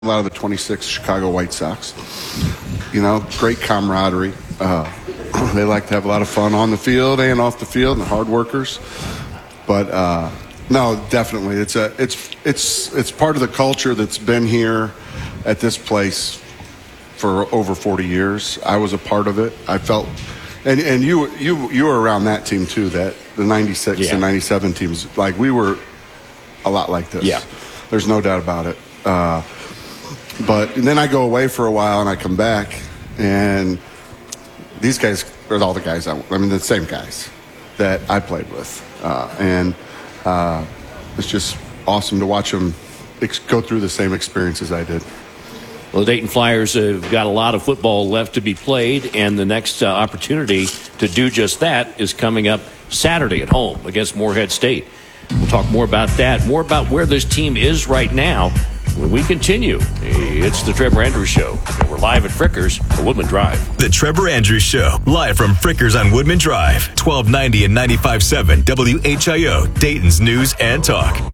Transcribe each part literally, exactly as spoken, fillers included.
A lot of the twenty-six Chicago White Sox. You know, great camaraderie. Uh, they like to have a lot of fun on the field and off the field, and hard workers. But uh, no, definitely, it's a it's it's it's part of the culture that's been here at this place for over forty years. I was a part of it. I felt, and and you you you were around that team too. That the ninety-six yeah. and ninety-seven teams, like we were a lot like this. Yeah, there's no doubt about it. Uh, But and then I go away for a while and I come back, and these guys are all the guys, I, I mean, the same guys that I played with. Uh, and uh, it's just awesome to watch them ex- go through the same experiences I did. Well, the Dayton Flyers have got a lot of football left to be played, and the next uh, opportunity to do just that is coming up Saturday at home against Morehead State. We'll talk more about that, more about where this team is right now when we continue. It's the Trevor Andrews Show. We're live at Frickers on Woodman Drive. The Trevor Andrews Show, live from Frickers on Woodman Drive, twelve ninety and ninety-five point seven W H I O, Dayton's News and Talk.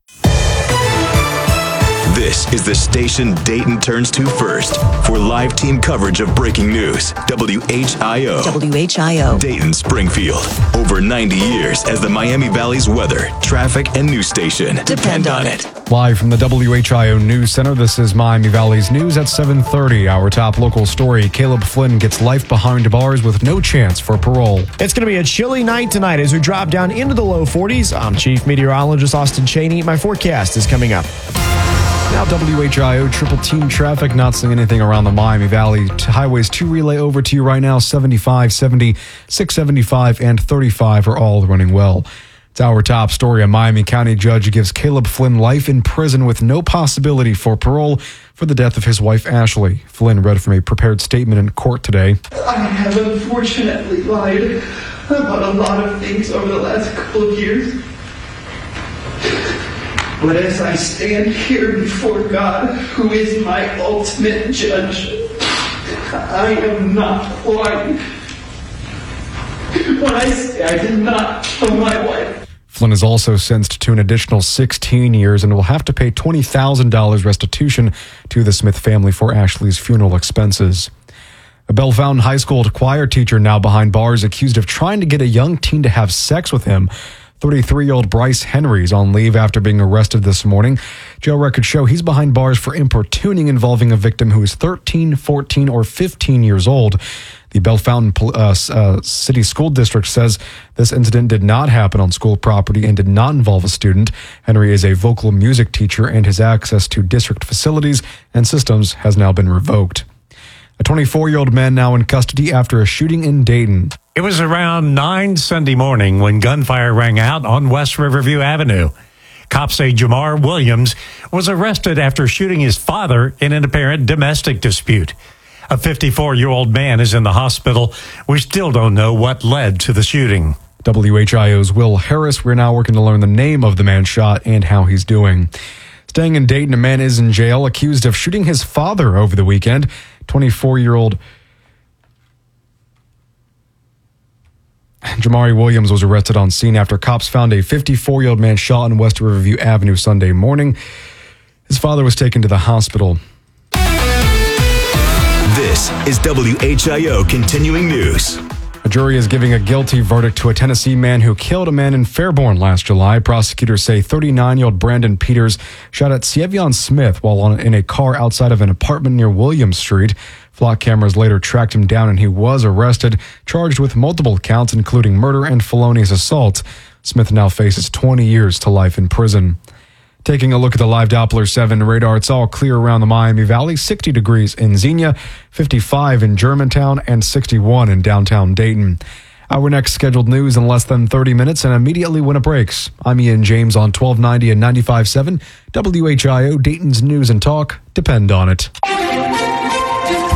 This is the station Dayton turns to first for live team coverage of breaking news. W H I O. W H I O. Dayton Springfield. Over ninety years as the Miami Valley's weather, traffic, and news station. Depend on it. Live from the W H I O News Center, this is Miami Valley's News at seven thirty. Our top local story, Caleb Flynn gets life behind bars with no chance for parole. It's going to be a chilly night tonight as we drop down into the low forties. I'm Chief Meteorologist Austin Cheney. My forecast is coming up. Now W H I O triple team traffic, not seeing anything around the Miami Valley. Highways two relay over to you right now. seventy-five, seventy, six seventy-five, and thirty-five are all running well. It's our top story. A Miami County judge gives Caleb Flynn life in prison with no possibility for parole for the death of his wife, Ashley. Flynn read from a prepared statement in court today. I have unfortunately lied about a lot of things over the last couple of years. But as I stand here before God, who is my ultimate judge, I am not lying when I say I did not kill my wife. Flynn is also sentenced to an additional sixteen years and will have to pay twenty thousand dollars restitution to the Smith family for Ashley's funeral expenses. A Bellefontaine High School choir teacher now behind bars accused of trying to get a young teen to have sex with him. thirty-three-year-old Bryce Henry is on leave after being arrested this morning. Jail records show he's behind bars for importuning involving a victim who is thirteen, fourteen, or fifteen years old. The Bellefontaine uh, uh, City School District says this incident did not happen on school property and did not involve a student. Henry is a vocal music teacher, and his access to district facilities and systems has now been revoked. A twenty-four-year-old man now in custody after a shooting in Dayton. It was around nine Sunday morning when gunfire rang out on West Riverview Avenue. Cops say Jamar Williams was arrested after shooting his father in an apparent domestic dispute. A fifty-four-year-old man is in the hospital. We still don't know what led to the shooting. W H I O's Will Harris. We're now working to learn the name of the man shot and how he's doing. Staying in Dayton, a man is in jail accused of shooting his father over the weekend. twenty-four-year-old Jamari Williams was arrested on scene after cops found a fifty-four-year-old man shot on West Riverview Avenue Sunday morning. His father was taken to the hospital. This is W H I O Continuing News. A jury is giving a guilty verdict to a Tennessee man who killed a man in Fairborn last July. Prosecutors say thirty-nine-year-old Brandon Peters shot at Sievion Smith while on, in a car outside of an apartment near Williams Street. Flock cameras later tracked him down and he was arrested, charged with multiple counts including murder and felonious assault. Smith now faces twenty years to life in prison. Taking a look at the live Doppler seven radar, it's all clear around the Miami Valley. sixty degrees in Xenia, fifty-five in Germantown, and sixty-one in downtown Dayton. Our next scheduled news in less than thirty minutes and immediately when it breaks. I'm Ian James on twelve ninety and ninety-five point seven W H I O, Dayton's News and Talk. Depend on it.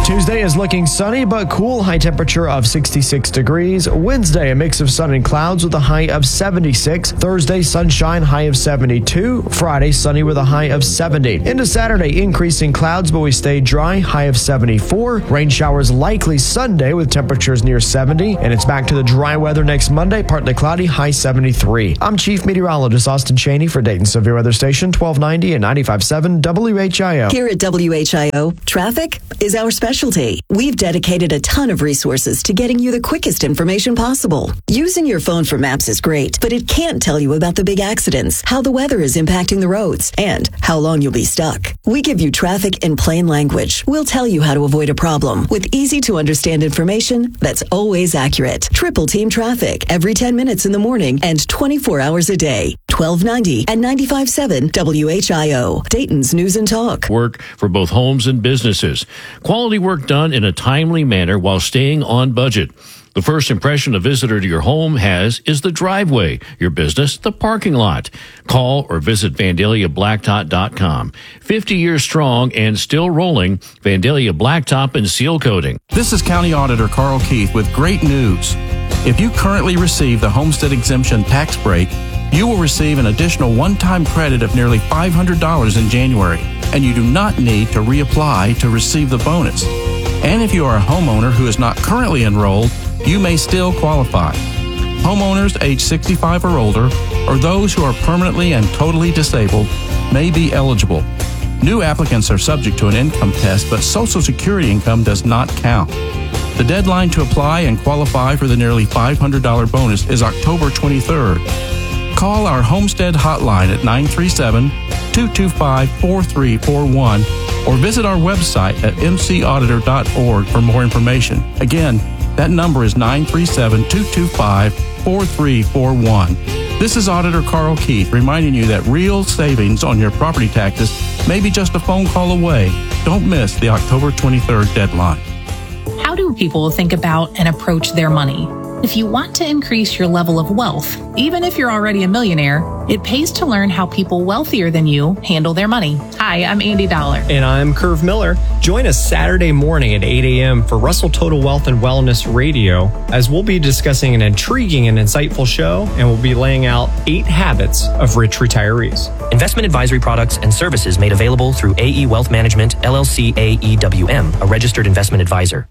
Tuesday is looking sunny but cool, high temperature of sixty-six degrees. Wednesday, a mix of sun and clouds with a high of seventy-six. Thursday, sunshine, high of seventy-two. Friday, sunny with a high of seventy. Into Saturday, increasing clouds, but we stay dry, high of seventy-four. Rain showers likely Sunday with temperatures near seventy. And it's back to the dry weather next Monday, partly cloudy, high seventy-three. I'm Chief Meteorologist Austin Cheney for Dayton Severe Weather Station, twelve ninety and ninety-five point seven W H I O. Here at W H I O, traffic is our specialty. We've dedicated a ton of resources to getting you the quickest information possible. Using your phone for maps is great, but it can't tell you about the big accidents, how the weather is impacting the roads, and how long you'll be stuck. We give you traffic in plain language. We'll tell you how to avoid a problem with easy to understand information that's always accurate. Triple Team Traffic every ten minutes in the morning and twenty-four hours a day. twelve ninety and ninety-five point seven W H I O, Dayton's News and Talk. Work for both homes and businesses. Quality work done in a timely manner while staying on budget. The first impression a visitor to your home has is the driveway, your business, the parking lot. Call or visit Vandalia Blacktop dot com. fifty years strong and still rolling, Vandalia Blacktop and Seal Coating. This is County Auditor Carl Keith with great news. If you currently receive the Homestead Exemption tax break, you will receive an additional one-time credit of nearly five hundred dollars in January, and you do not need to reapply to receive the bonus. And if you are a homeowner who is not currently enrolled, you may still qualify. Homeowners age sixty-five or older, or those who are permanently and totally disabled, may be eligible. New applicants are subject to an income test, but Social Security income does not count. The deadline to apply and qualify for the nearly five hundred dollars bonus is October twenty-third. Call our Homestead hotline at nine three seven, two two five, four three four one or visit our website at m c auditor dot org for more information. Again, that number is nine three seven, two two five, four three four one. This is Auditor Carl Keith reminding you that real savings on your property taxes may be just a phone call away. Don't miss the October twenty-third deadline. How do people think about and approach their money? If you want to increase your level of wealth, even if you're already a millionaire, it pays to learn how people wealthier than you handle their money. Hi, I'm Andy Dollar. And I'm Curve Miller. Join us Saturday morning at eight a.m. for Russell Total Wealth and Wellness Radio, as we'll be discussing an intriguing and insightful show, and we'll be laying out eight habits of rich retirees. Investment advisory products and services made available through A E Wealth Management, L L C A E W M, a registered investment advisor.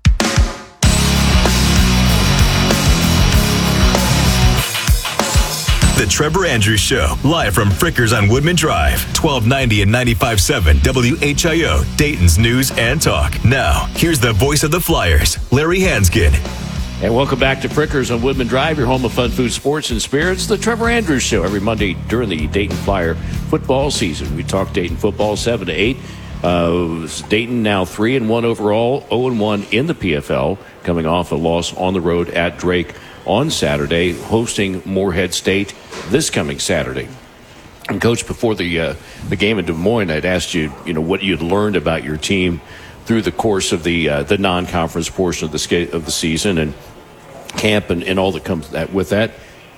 The Trevor Andrews Show, live from Frickers on Woodman Drive, twelve ninety and ninety-five point seven W H I O, Dayton's News and Talk. Now, here's the voice of the Flyers, Larry Hanskin. And welcome back to Frickers on Woodman Drive, your home of fun, food, sports, and spirits. The Trevor Andrews Show, every Monday during the Dayton Flyer football season. We talk Dayton football seven to eight. Uh, Dayton now three and one overall, zero and one in the P F L, coming off a loss on the road at Drake on Saturday, hosting Morehead State this coming Saturday. And Coach, before the uh, the game in Des Moines, I'd asked you, you know, what you'd learned about your team through the course of the uh, the non-conference portion of the sca- of the season and camp and, and all that comes that with that.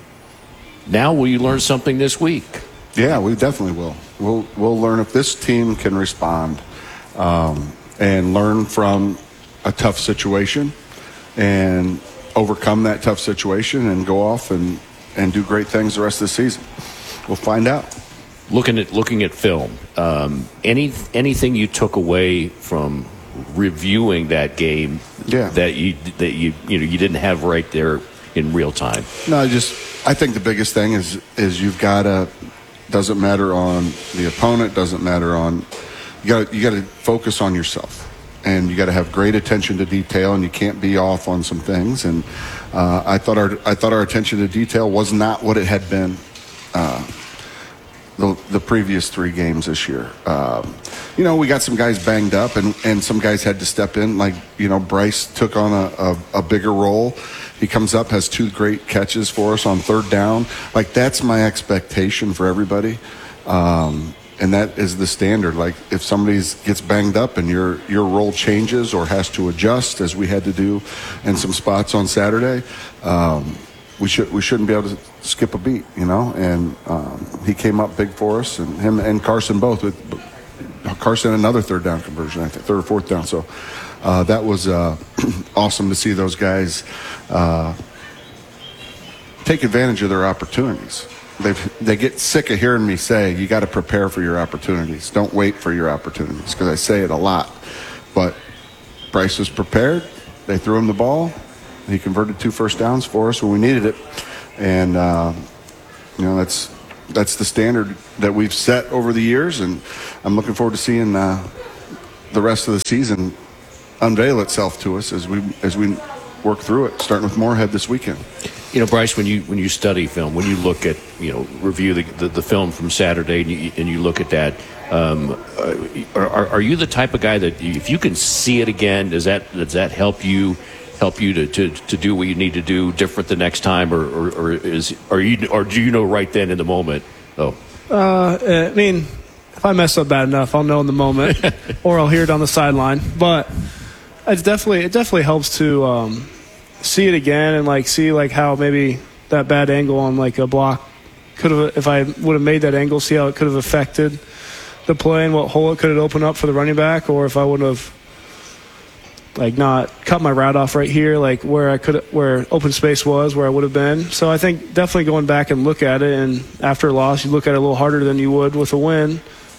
Now, will you learn something this week? Yeah, we definitely will. We'll we'll learn if this team can respond um, and learn from a tough situation and overcome that tough situation and go off and, and do great things the rest of the season. We'll find out. Looking at looking at film, um, any anything you took away from reviewing that game yeah. that you that you you know you didn't have right there in real time? No, just I think the biggest thing is is you've got to. Doesn't matter on the opponent. Doesn't matter on you got you got to focus on yourself, and you got to have great attention to detail, and you can't be off on some things. And uh, I thought our I thought our attention to detail was not what it had been uh, the the previous three games this year. Um, you know, we got some guys banged up, and, and some guys had to step in. Like you know, Bryce took on a, a, a bigger role. He comes up, has two great catches for us on third down. Like, that's my expectation for everybody. Um, and that is the standard. Like, if somebody gets banged up and your your role changes or has to adjust, as we had to do in some spots on Saturday, um, we, should, we shouldn't be able to skip a beat, you know? And um, he came up big for us, and him and Carson both with Carson another third down conversion, I think, third or fourth down. So uh, that was uh, awesome to see those guys uh, take advantage of their opportunities. They they get sick of hearing me say, you got to prepare for your opportunities. Don't wait for your opportunities, because I say it a lot. But Bryce was prepared. They threw him the ball. He converted two first downs for us when we needed it. And, uh, you know, that's that's the standard that we've set over the years. And I'm looking forward to seeing uh, the rest of the season unveil itself to us as we as we work through it, starting with Moorhead this weekend. You know, Bryce, when you when you study film, when you look at, you know, review the, the, the film from Saturday and you, and you look at that, um, are, are you the type of guy that if you can see it again, does that does that help you help you to, to, to do what you need to do different the next time, or, or, or is are you or do you know right then in the moment? Oh, uh, I mean, if I mess up bad enough, I'll know in the moment, or I'll hear it on the sideline. But it's definitely it definitely helps to. Um, see it again and like see like how maybe that bad angle on like a block could have, if I would have made that angle, see how it could have affected the play and what hole it could have opened up for the running back, or if I would have like not cut my route off right here, like where I could, where open space was, where I would have been. So I think definitely going back and look at it, and after a loss you look at it a little harder than you would with a win.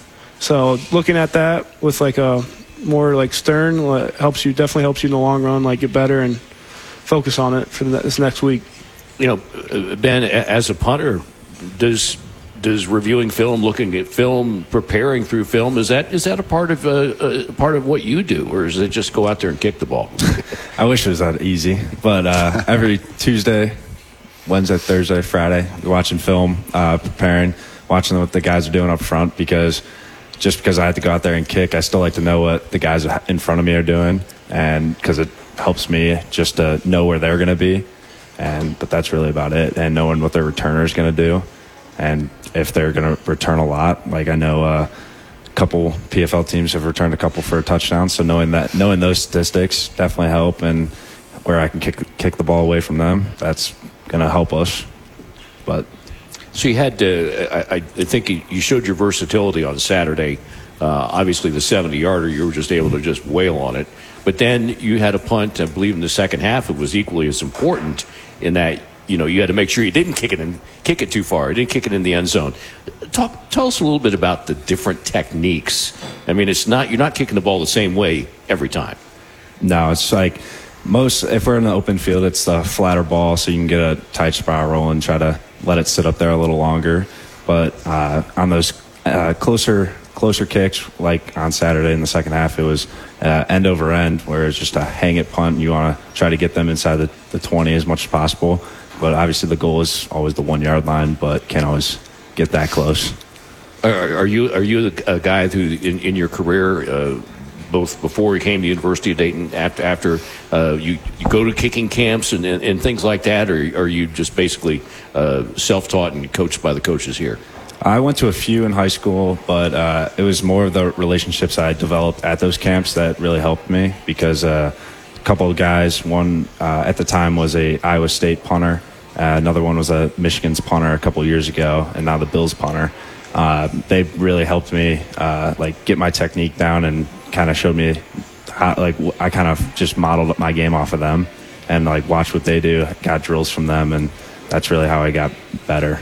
So looking at that with like a more like stern helps you, definitely helps you in the long run, like get better and focus on it for this next week. You know, Ben, as a punter, does does reviewing film, looking at film, preparing through film, is that is that a part of uh, a part of what you do, or is it just go out there and kick the ball? I wish it was that easy, but uh, every Tuesday, Wednesday, Thursday, Friday, watching film, uh, preparing, watching what the guys are doing up front, because just because I had to go out there and kick, I still like to know what the guys in front of me are doing, and because it helps me just to know where they're going to be, and but that's really about it, and knowing what their returner is going to do, and if they're going to return a lot. Like I know uh, a couple P F L teams have returned a couple for a touchdown, so knowing that, knowing those statistics definitely help, and where I can kick kick the ball away from them, that's going to help us. But so you had to, I, I think you showed your versatility on Saturday. Uh, obviously the seventy yarder, you were just able to just wail on it. But then you had a punt, I believe in the second half, it was equally as important in that, you know, you had to make sure you didn't kick it in, kick it too far. You didn't kick it in the end zone. Talk, tell us a little bit about the different techniques. I mean, it's not, you're not kicking the ball the same way every time. No, it's like most, if we're in the open field, it's the flatter ball, so you can get a tight spiral and try to let it sit up there a little longer. But uh, on those uh, closer closer kicks, like on Saturday in the second half, it was uh, end over end, where it's just a hang it punt. You want to try to get them inside the, the twenty as much as possible. But obviously the goal is always the one yard line, but can't always get that close. Are, are you are you a guy who, in, in your career, uh, both before you came to the University of Dayton, after after uh, you, you go to kicking camps and, and, and things like that, or are you just basically uh, self-taught and coached by the coaches here? I went to a few in high school, but uh, it was more of the relationships I developed at those camps that really helped me, because uh, a couple of guys, one uh, at the time was a Iowa State punter, uh, another one was a Michigan's punter a couple of years ago, and now the Bills punter. Uh, they really helped me uh, like get my technique down, and kind of showed me how, like I kind of just modeled my game off of them, and like watched what they do, got drills from them, and that's really how I got better.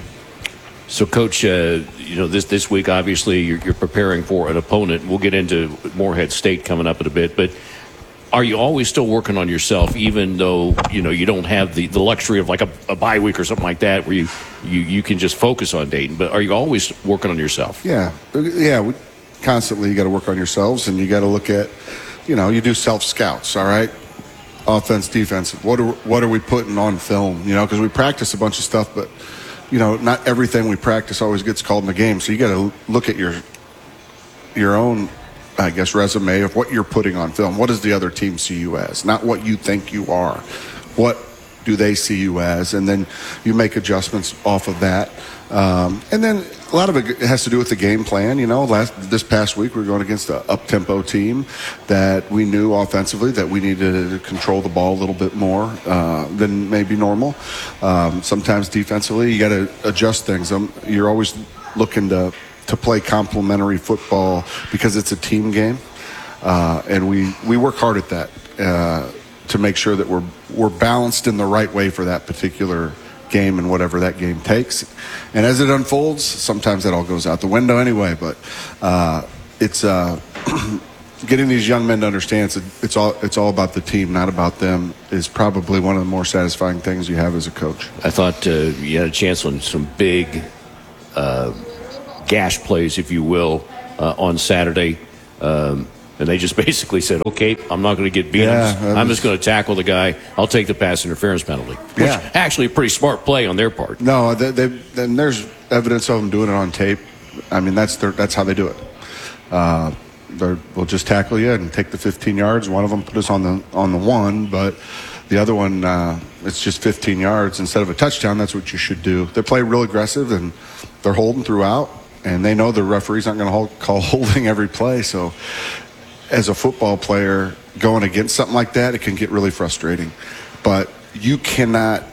So, Coach, uh, you know, this this week, obviously, you're, you're preparing for an opponent. We'll get into Moorhead State coming up in a bit. But are you always still working on yourself, even though, you know, you don't have the, the luxury of like a, a bye week or something like that, where you, you, you can just focus on Dayton? But are you always working on yourself? Yeah. Yeah. We, constantly, you got to work on yourselves, and you got to look at, you know, you do self-scouts, all right? Offense, defense. What are, what are we putting on film? You know, because we practice a bunch of stuff, but you know, not everything we practice always gets called in the game. So you got to look at your your own, I guess, resume of what you're putting on film. What does the other team see you as? Not what you think you are. What do they see you as? And then you make adjustments off of that. Um, and then a lot of it has to do with the game plan. You know, last this past week we were going against an up-tempo team that we knew offensively that we needed to control the ball a little bit more uh, than maybe normal. Um, sometimes defensively you got to adjust things. Um, you're always looking to to play complementary football because it's a team game, uh, and we, we work hard at that uh, to make sure that we're we're balanced in the right way for that particular game and whatever that game takes. And as it unfolds, sometimes that all goes out the window anyway. But uh, it's uh, getting these young men to understand it's, it's all it's all about the team, not about them, is probably one of the more satisfying things you have as a coach. I thought uh, you had a chance on some big uh, gash plays, if you will, uh, on Saturday. Um, and they just basically said, okay, I'm not going to get beat. Yeah, I'm, just, I'm just going to tackle the guy. I'll take the pass interference penalty. Which Yeah. actually a pretty smart play on their part. No, they, they, and there's evidence of them doing it on tape. I mean, that's their, that's how they do it. Uh, they're, we'll just tackle you and take the fifteen yards. One of them put us on the on the one, but the other one, uh, it's just fifteen yards instead of a touchdown. That's what you should do. They play real aggressive, and they're holding throughout, and they know the referees aren't going to hold, call holding every play. So as a football player going against something like that, it can get really frustrating. But you cannot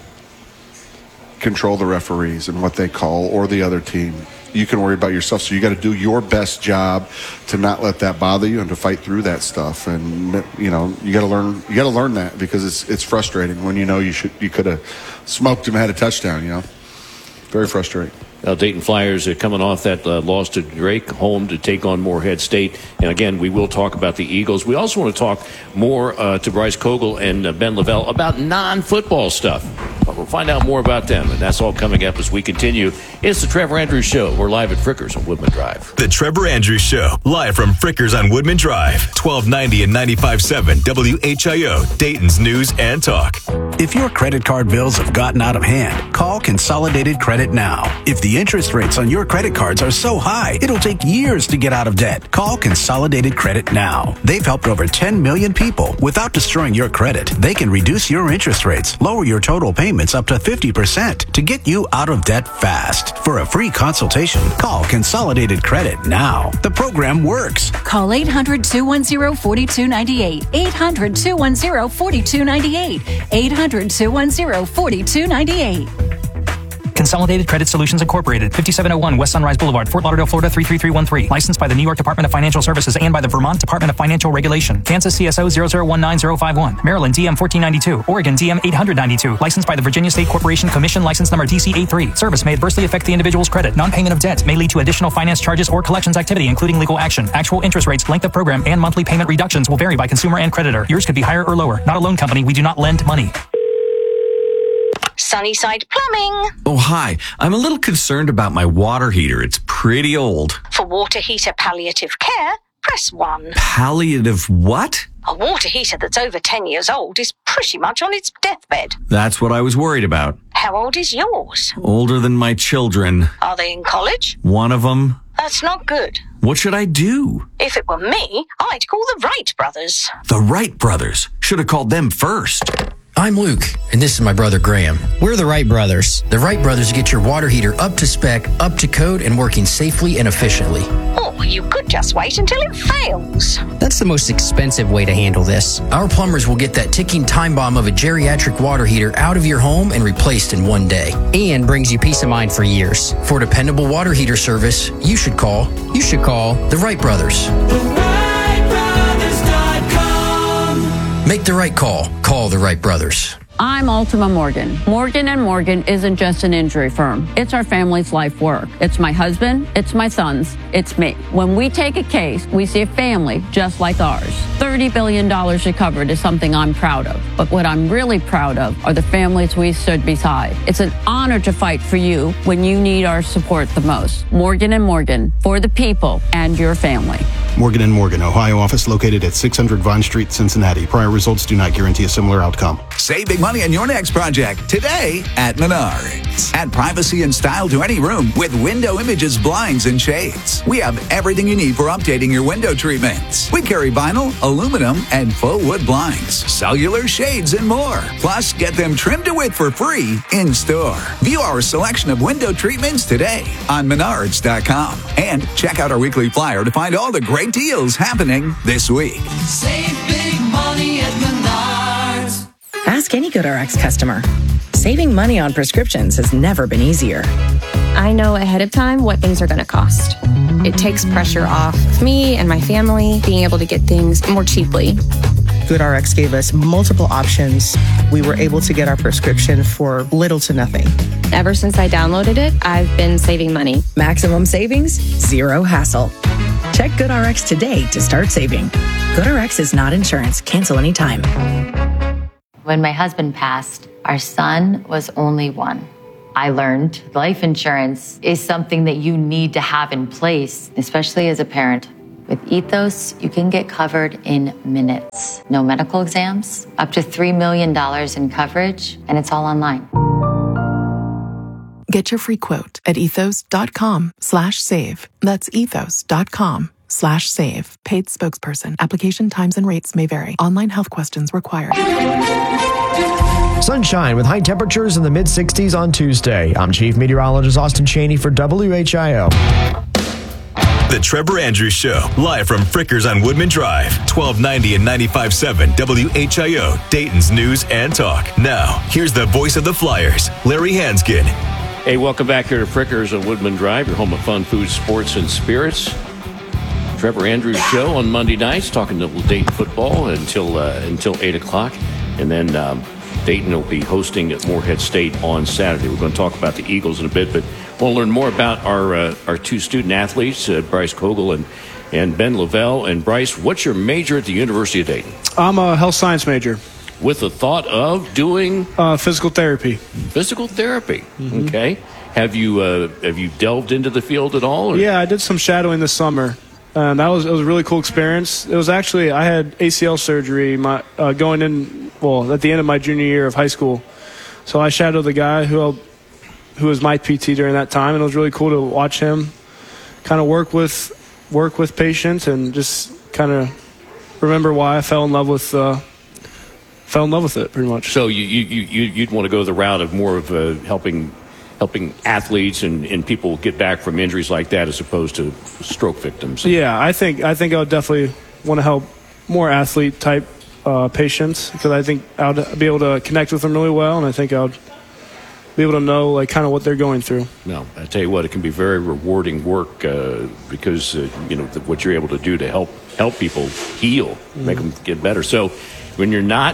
control the referees and what they call or the other team. You can worry about yourself. So you got to do your best job to not let that bother you and to fight through that stuff. And you know, you got to learn. You got to learn that because it's it's frustrating when you know you should you could have smoked him, had a touchdown. You know, very frustrating. Now, Dayton Flyers are coming off that uh, loss to Drake, home to take on Morehead State. And again, we will talk about the Eagles. We also want to talk more uh, to Bryce Kogel and uh, Ben Lavelle about non-football stuff. But we'll find out more about them, and that's all coming up as we continue. It's the Trevor Andrews Show. We're live at Frickers on Woodman Drive. The Trevor Andrews Show, live from Frickers on Woodman Drive, twelve ninety and ninety-five point seven W H I O, Dayton's News and Talk. If your credit card bills have gotten out of hand, call Consolidated Credit now. If the interest rates on your credit cards are so high, it'll take years to get out of debt. Call Consolidated Credit now. They've helped over ten million people without destroying your credit. They can reduce your interest rates, lower your total payments up to fifty percent to get you out of debt fast. For a free consultation, call Consolidated Credit now. The program works. Call eight hundred, two one zero, four two nine eight. eight hundred, two one zero, four two nine eight. eight hundred, two one zero, four two nine eight. Consolidated Credit Solutions Incorporated, fifty-seven oh one West Sunrise Boulevard, Fort Lauderdale, Florida three three three one three. Licensed by the New York Department of Financial Services and by the Vermont Department of Financial Regulation. Kansas C S O zero zero one nine zero five one. Maryland D M fourteen ninety-two. Oregon D M eight hundred ninety-two. Licensed by the Virginia State Corporation Commission, license number D C eighty-three. Service may adversely affect the individual's credit. Non-payment of debt may lead to additional finance charges or collections activity, including legal action. Actual interest rates, length of program, and monthly payment reductions will vary by consumer and creditor. Yours could be higher or lower. Not a loan company. We do not lend money. Sunnyside Plumbing. Oh, hi. I'm a little concerned about my water heater. It's pretty old. For water heater palliative care, press one. Palliative what? A water heater that's over ten years old is pretty much on its deathbed. That's what I was worried about. How old is yours? Older than my children. Are they in college? One of them. That's not good. What should I do? If it were me, I'd call the Wright brothers. The Wright brothers. Should have called them first. I'm Luke, and this is my brother Graham. We're the Wright Brothers. The Wright Brothers get your water heater up to spec, up to code, and working safely and efficiently. Or you could just wait until it fails. That's the most expensive way to handle this. Our plumbers will get that ticking time bomb of a geriatric water heater out of your home and replaced in one day. And brings you peace of mind for years. For dependable water heater service, you should call, you should call the Wright Brothers. Make the right call. Call the Wright Brothers. I'm Ultima Morgan. Morgan and Morgan isn't just an injury firm. It's our family's life work. It's my husband, it's my sons, it's me. When we take a case, we see a family just like ours. thirty billion dollars recovered is something I'm proud of. But what I'm really proud of are the families we stood beside. It's an honor to fight for you when you need our support the most. Morgan and Morgan, for the people and your family. Morgan and Morgan, Ohio office located at six hundred Vine Street, Cincinnati. Prior results do not guarantee a similar outcome. Save big money on your next project today at Menards. Add privacy and style to any room with Window Images blinds and shades. We have everything you need for updating your window treatments. We carry vinyl, aluminum, and faux wood blinds, cellular shades, and more. Plus, get them trimmed to width for free in store. View our selection of window treatments today on Menards dot com. And check out our weekly flyer to find all the great deals happening this week. Save big money at Menards. Ask any GoodRx customer. Saving money on prescriptions has never been easier. I know ahead of time what things are going to cost. It takes pressure off of me and my family being able to get things more cheaply. GoodRx gave us multiple options. We were able to get our prescription for little to nothing. Ever since I downloaded it, I've been saving money. Maximum savings, zero hassle. Check GoodRx today to start saving. GoodRx is not insurance. Cancel anytime. When my husband passed, our son was only one. I learned life insurance is something that you need to have in place, especially as a parent. With Ethos, you can get covered in minutes. No medical exams, up to three million dollars in coverage, and it's all online. Get your free quote at ethos.com slash save. That's ethos.com slash save. Paid spokesperson. Application times and rates may vary. Online health questions required. Sunshine with high temperatures in the mid sixties on Tuesday. I'm Chief Meteorologist Austin Cheney for W H I O. The Trevor Andrews Show, live from Frickers on Woodman Drive, twelve ninety and ninety-five point seven W H I O, Dayton's News and Talk. Now, here's the voice of the Flyers, Larry Hanskin. Hey, welcome back here to Frickers on Woodman Drive, your home of fun, food, sports, and spirits. Trevor Andrews Show on Monday nights, talking to Dayton football until uh, until eight o'clock. And then um, Dayton will be hosting at Morehead State on Saturday. We're going to talk about the Eagles in a bit, but we'll learn more about our uh, our two student athletes, uh, Bryce Kogel and, and Ben Lavelle. And Bryce, what's your major at the University of Dayton? I'm a health science major. With the thought of doing? Uh, physical therapy. Physical therapy, Mm-hmm. okay. Have you uh, have you delved into the field at all? Or? Yeah, I did some shadowing this summer. And that was it was a really cool experience. It was actually, I had A C L surgery my uh, going in, well, at the end of my junior year of high school. So I shadowed the guy who who was my P T during that time, and it was really cool to watch him kind of work with work with patients and just kind of remember why I fell in love with uh, fell in love with it pretty much. So you you you you'd want to go the route of more of uh, helping. helping athletes and, and people get back from injuries like that as opposed to stroke victims. Yeah, I think I think I would definitely want to help more athlete type uh, patients because I think I would be able to connect with them really well, and I think I would be able to know like kind of what they're going through. No, I tell you what, it can be very rewarding work uh, because uh, you know the, what you're able to do to help help people heal, mm-hmm. make them get better. So when you're not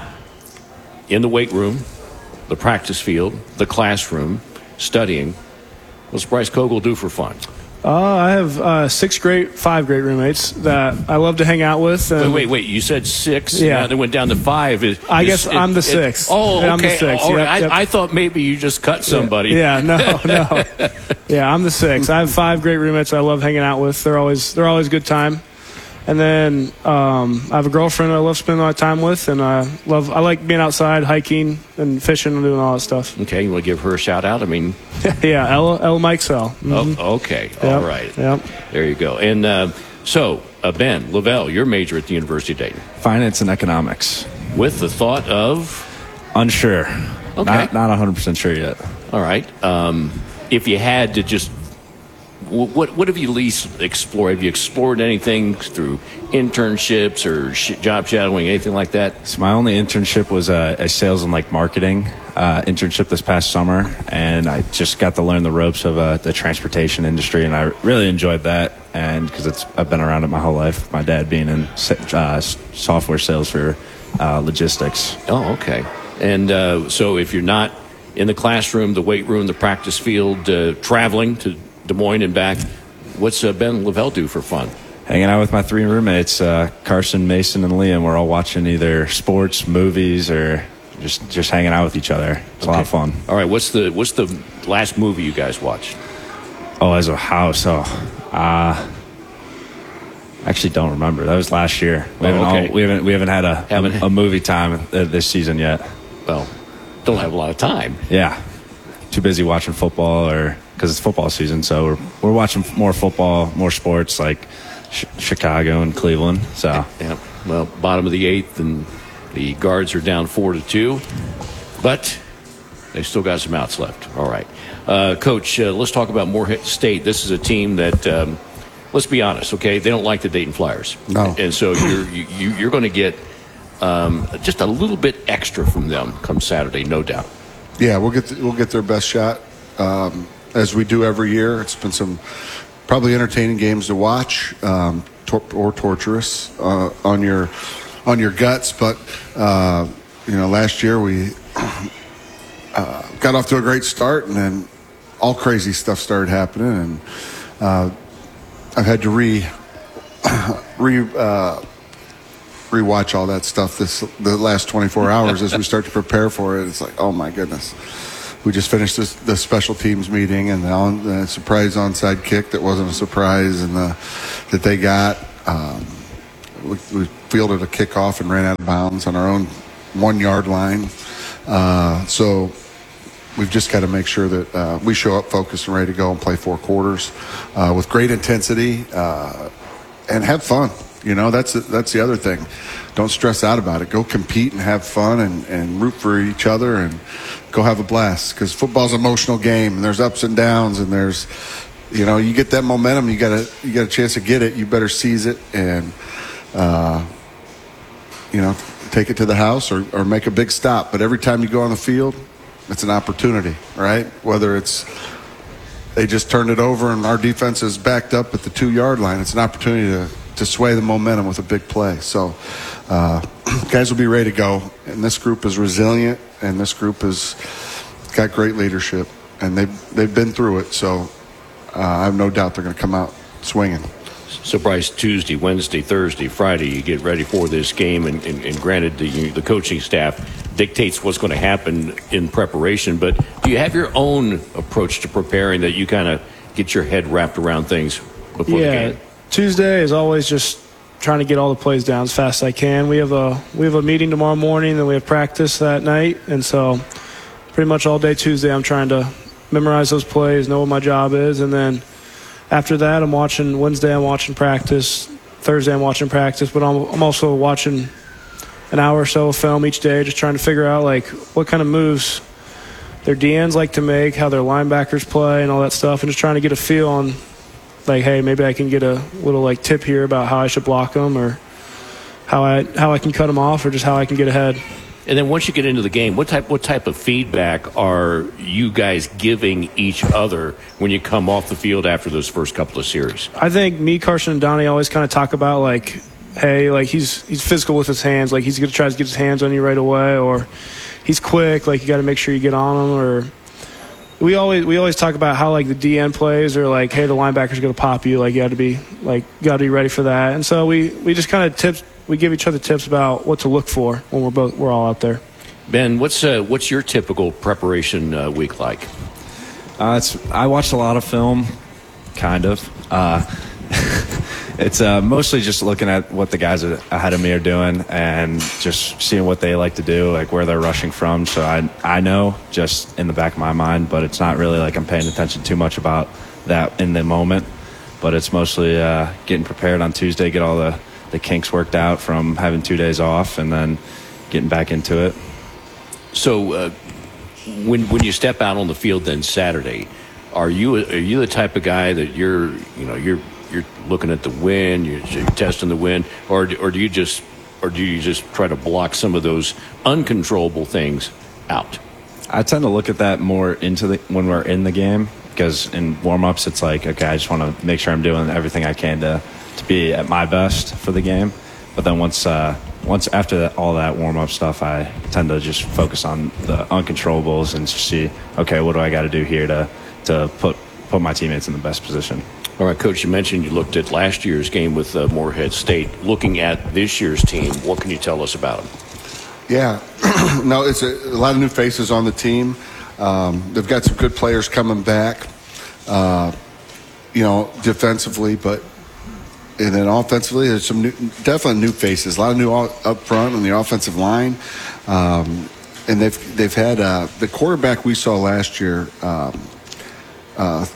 in the weight room, the practice field, the classroom, studying, what's Bryce Kogel do for fun? Uh, I have uh, six great, five great roommates that I love to hang out with. And wait, wait, wait! You said six. Yeah, now they went down to five. Is, I is, guess it, I'm the it, sixth. Oh, okay. I'm the sixth. All right. Yep, yep. I, I thought maybe you just cut somebody. Yeah, yeah no, no. Yeah, I'm the sixth. I have five great roommates I love hanging out with. They're always they're always good time. And then um, I have a girlfriend I love spending a lot of time with, and I love I like being outside, hiking and fishing and doing all that stuff. Okay, you want to give her a shout out? I mean, yeah, Ella, Ella Mikesell. Mm-hmm. Oh, okay, yep. all right. Yep. There you go. And uh, so, uh, Ben Lavelle, your major at the University of Dayton, finance and economics, with the thought of unsure. Okay, not not one hundred percent sure yet. All right. Um, if you had to just What what have you least explored? Have you explored anything through internships or sh- job shadowing, anything like that? So my only internship was a, a sales and like marketing uh, internship this past summer, and I just got to learn the ropes of uh, the transportation industry, and I really enjoyed that. And because it's I've been around it my whole life. My dad being in uh, software sales for uh, logistics. Oh, okay. And uh, so if you're not in the classroom, the weight room, the practice field, uh, traveling to Des Moines and back, what's uh, Ben Lavelle do for fun? Hanging out with my three roommates, uh, Carson, Mason, and Liam. We're all watching either sports, movies, or just just hanging out with each other. It's okay. A lot of fun. All right, what's the what's the last movie you guys watched? Oh, as a house, oh, uh, I actually don't remember. That was last year. We, oh, haven't, okay. all, we haven't we haven't had a haven't, a movie time this season yet. Well, don't have a lot of time. Yeah, too busy watching football or. Because it's football season, so we're we're watching more football, more sports like sh- Chicago and Cleveland. So yeah, well, bottom of the eighth, and the Guards are down four to two, but they still got some outs left. All right, uh, Coach, uh, let's talk about Morehead State. This is a team that, um, let's be honest, okay, they don't like the Dayton Flyers, no, and so you're you, you're going to get um, just a little bit extra from them come Saturday, no doubt. yeah, we'll get the, we'll get their best shot um, as we do every year. It's been some probably entertaining games to watch, um, tor- or torturous uh, on your on your guts. But uh, you know, last year we uh, got off to a great start, and then all crazy stuff started happening, and uh, I've had to re re. Uh, rewatch all that stuff this the last twenty-four hours as we start to prepare for it. It's like, oh my goodness, we just finished this, the special teams meeting, and the, on, the surprise onside kick that wasn't a surprise, and the that they got um, we, we fielded a kickoff and ran out of bounds on our own one yard line. Uh, so we've just got to make sure that uh, we show up focused and ready to go and play four quarters uh, with great intensity uh, and have fun. You know, that's that's the other thing. Don't stress out about it. Go compete and have fun and, and root for each other and go have a blast. Because football's an emotional game, and there's ups and downs, and there's, you know, you get that momentum. You got a you got a chance to get it. You better seize it and, uh, you know, take it to the house or, or make a big stop. But every time you go on the field, it's an opportunity, right? Whether it's they just turned it over and our defense is backed up at the two yard line, it's an opportunity to. to sway the momentum with a big play. So uh, guys will be ready to go. And this group is resilient, and this group has got great leadership, and they've, they've been through it. So uh, I have no doubt they're going to come out swinging. So, Bryce, Tuesday, Wednesday, Thursday, Friday, you get ready for this game, and, and, and granted, the, the coaching staff dictates what's going to happen in preparation, but do you have your own approach to preparing that you kind of get your head wrapped around things before yeah. the game? Tuesday is always just trying to get all the plays down as fast as I can. We have a we have a meeting tomorrow morning, then we have practice that night, and so pretty much all day Tuesday I'm trying to memorize those plays, know what my job is, and then after that I'm watching Wednesday I'm watching practice, Thursday I'm watching practice, but I'm, I'm also watching an hour or so of film each day, just trying to figure out like what kind of moves their D Ns like to make, how their linebackers play, and all that stuff, and just trying to get a feel on. Like, hey, maybe I can get a little like tip here about how I should block them, or how I how I can cut them off, or just how I can get ahead. And then once you get into the game, what type what type of feedback are you guys giving each other when you come off the field after those first couple of series? I think me, Carson, and Donnie always kind of talk about like, hey, like he's he's physical with his hands, like he's gonna try to get his hands on you right away, or he's quick, like you got to make sure you get on him, or. We always we always talk about how like the D N plays or like, hey, the linebacker's going to pop you, like you got to be like got to be ready for that. And so we, we just kind of tips we give each other tips about what to look for when we're both we're all out there. Ben, what's uh, what's your typical preparation uh, week like? Uh, it's I watched a lot of film, kind of. Uh, it's uh, mostly just looking at what the guys ahead of me are doing and just seeing what they like to do, like where they're rushing from. So I I know just in the back of my mind, but it's not really like I'm paying attention too much about that in the moment. But it's mostly uh, getting prepared on Tuesday, get all the, the kinks worked out from having two days off, and then getting back into it. So uh, when when you step out on the field then Saturday, are you are you the type of guy that you're you know you're you're looking at the wind, you're, you're testing the wind, or or do you just or do you just try to block some of those uncontrollable things out? I tend to look at that more into the when we're in the game, because in warm-ups it's like, okay, I just want to make sure I'm doing everything I can to to be at my best for the game. But then once uh, once after that, all that warm-up stuff, I tend to just focus on the uncontrollables and just see, okay, what do I got to do here to to put put my teammates in the best position. All right, Coach, you mentioned you looked at last year's game with uh, Morehead State. Looking at this year's team, what can you tell us about them? Yeah, no, it's a, a lot of new faces on the team. Um, they've got some good players coming back, uh, you know, defensively, but and then offensively, there's some new, definitely new faces. A lot of new up front on the offensive line, um, and they've they've had uh, the quarterback we saw last year. Um, uh,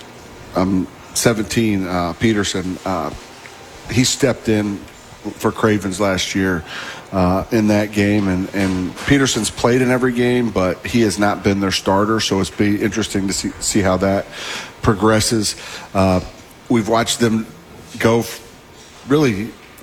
um, seventeen, uh, Peterson, uh, he stepped in for Cravens last year uh, in that game. And, and Peterson's played in every game, but he has not been their starter. So it's be interesting to see, see how that progresses. Uh, we've watched them go f- really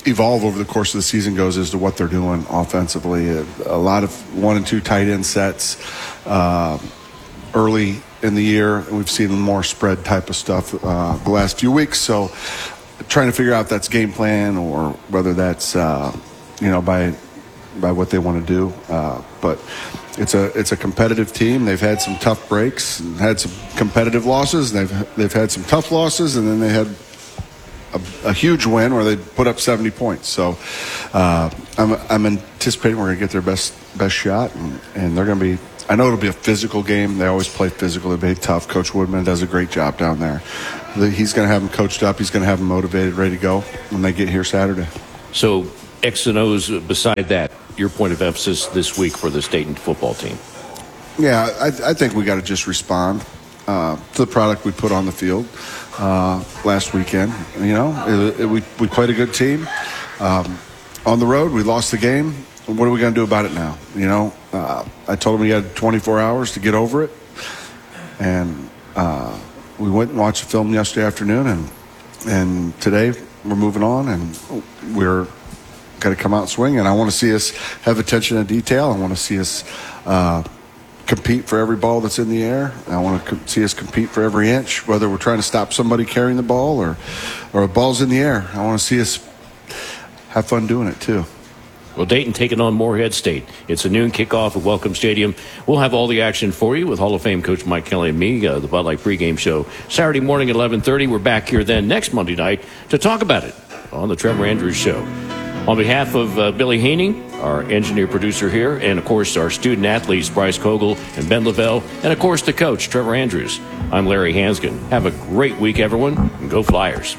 evolve over the course of the season goes as to what they're doing offensively. A, a lot of one and two tight end sets uh, early in the year, and we've seen more spread type of stuff uh, the last few weeks. So trying to figure out if that's game plan or whether that's uh, you know by by what they want to do. Uh, but it's a it's a competitive team. They've had some tough breaks, had some competitive losses. They've they've had some tough losses, and then they had A, a huge win where they put up seventy points. So uh, I'm, I'm anticipating we're going to get their best best shot, and, and they're going to be. I know it'll be a physical game. They always play physical. They're tough. Coach Woodman does a great job down there. He's going to have them coached up. He's going to have them motivated, ready to go when they get here Saturday. So X and O's beside that, your point of emphasis this week for the Dayton football team? Yeah, I, I think we got to just respond uh, to the product we put on the field uh, last weekend. You know, it, it, we we played a good team um, on the road. We lost the game. What are we going to do about it now? You know, uh, I told him he had twenty-four hours to get over it, and uh, we went and watched the film yesterday afternoon, and and today we're moving on, and we're got to come out and swing. And I want to see us have attention to detail. I want to see us uh, compete for every ball that's in the air. I want to co- see us compete for every inch, whether we're trying to stop somebody carrying the ball or or a ball's in the air. I want to see us have fun doing it too. Well, Dayton taking on Morehead State. It's a noon kickoff at Welcome Stadium. We'll have all the action for you with Hall of Fame Coach Mike Kelly and me, uh, the Bud Light pregame show, Saturday morning at eleven thirty. We're back here then next Monday night to talk about it on the Trevor Andrews Show. On behalf of uh, Billy Haney, our engineer producer here, and of course our student athletes Bryce Kogel and Ben Lavelle, and of course the coach Trevor Andrews, I'm Larry Hansgen. Have a great week, everyone, and go Flyers.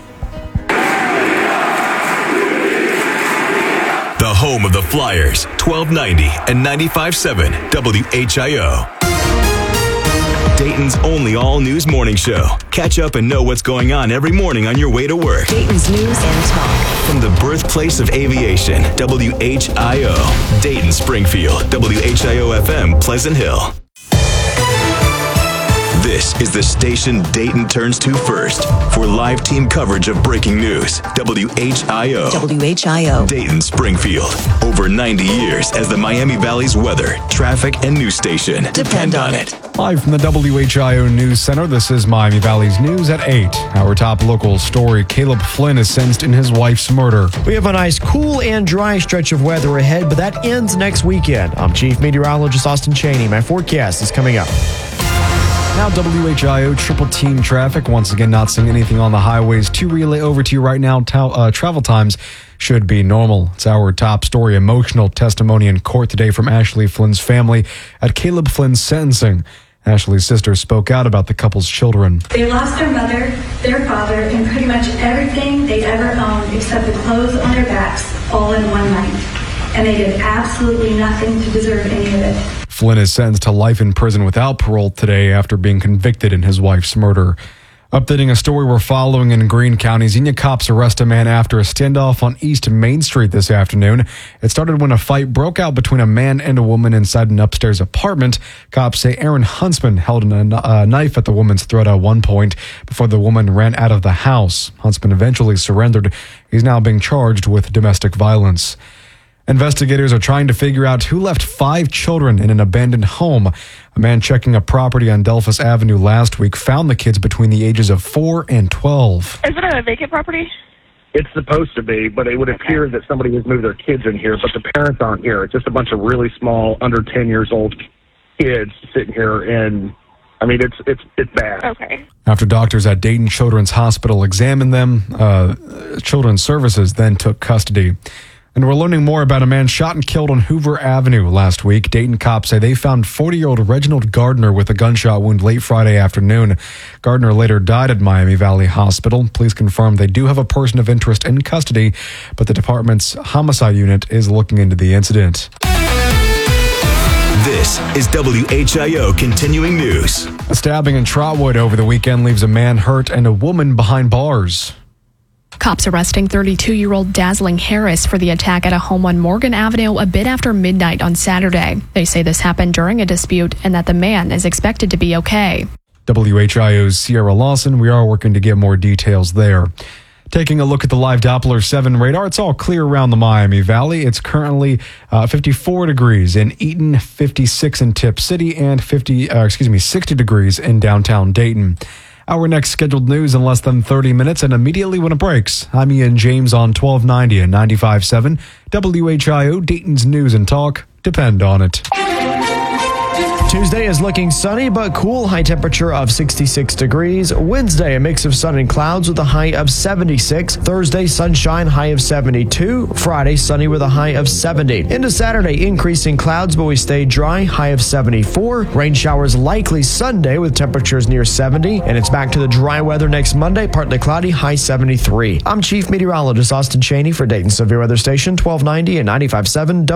The home of the Flyers, twelve ninety and ninety-five point seven W H I O. Dayton's only all-news morning show. Catch up and know what's going on every morning on your way to work. Dayton's news and talk. From the birthplace of aviation, W H I O. Dayton, Springfield, W H I O F M, Pleasant Hill. This is the station Dayton turns to first for live team coverage of breaking news. W H I O. W H I O. Dayton, Springfield. Over ninety years as the Miami Valley's weather, traffic, and news station. Depend on it. Live from the W H I O News Center, this is Miami Valley's News at eight. Our top local story, Caleb Flynn is sentenced in his wife's murder. We have a nice cool and dry stretch of weather ahead, but that ends next weekend. I'm Chief Meteorologist Austin Cheney. My forecast is coming up. Now W H I O triple team traffic. Once again, not seeing anything on the highways to relay over to you right now. Ta- uh, travel times should be normal. It's our top story. Emotional testimony in court today from Ashley Flynn's family at Caleb Flynn's sentencing. Ashley's sister spoke out about the couple's children. They lost their mother, their father, and pretty much everything they'd ever owned except the clothes on their backs all in one night. And they did absolutely nothing to deserve any of it. Flynn is sentenced to life in prison without parole today after being convicted in his wife's murder. Updating a story we're following in Greene County, Xenia cops arrest a man after a standoff on East Main Street this afternoon. It started when a fight broke out between a man and a woman inside an upstairs apartment. Cops say Aaron Huntsman held a knife at the woman's throat at one point before the woman ran out of the house. Huntsman eventually surrendered. He's now being charged with domestic violence. Investigators are trying to figure out who left five children in an abandoned home. A man checking a property on Delphus Avenue last week found the kids between the ages of four and twelve. Is it a vacant property? It's supposed to be, but it would appear that somebody has moved their kids in here, but the parents aren't here. It's just a bunch of really small, under ten years old kids sitting here, and I mean, it's it's it's bad. Okay. After doctors at Dayton Children's Hospital examined them, uh, Children's Services then took custody. And we're learning more about a man shot and killed on Hoover Avenue last week. Dayton cops say they found forty-year-old Reginald Gardner with a gunshot wound late Friday afternoon. Gardner later died at Miami Valley Hospital. Police confirmed they do have a person of interest in custody, but the department's homicide unit is looking into the incident. This is W H I O Continuing News. A stabbing in Trotwood over the weekend leaves a man hurt and a woman behind bars. Cops arresting thirty-two-year-old Dazzling Harris for the attack at a home on Morgan Avenue a bit after midnight on Saturday. They say this happened during a dispute and that the man is expected to be okay. W H I O's Sierra Lawson, we are working to get more details there. Taking a look at the live Doppler seven radar, it's all clear around the Miami Valley. It's currently uh, fifty-four degrees in Eaton, fifty-six in Tip City, and fifty, uh, excuse me, sixty degrees in downtown Dayton. Our next scheduled news in less than thirty minutes and immediately when it breaks. I'm Ian James on twelve ninety and ninety-five point seven W H I O, Dayton's News and Talk. Depend on it. Tuesday is looking sunny but cool, high temperature of sixty-six degrees. Wednesday, a mix of sun and clouds with a high of seventy-six. Thursday, sunshine, high of seventy-two. Friday, sunny with a high of seventy. Into Saturday, increasing clouds, but we stay dry, high of seventy-four. Rain showers likely Sunday with temperatures near seventy. And it's back to the dry weather next Monday, partly cloudy, high seventy-three. I'm Chief Meteorologist Austin Cheney for Dayton Severe Weather Station, twelve ninety and ninety-five point seven